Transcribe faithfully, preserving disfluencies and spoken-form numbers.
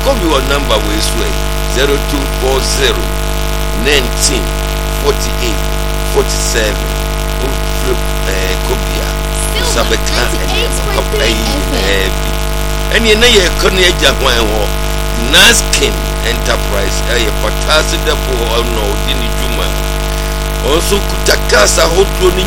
Kobe wa number we sway zero two four zero nineteen forty-eight forty-seven. Eh Kobia Sabeka and any nay Konya Japan war Naskin Enterprise a Patasi Depo or no Dini Juma. Also Kutakasa Hotuni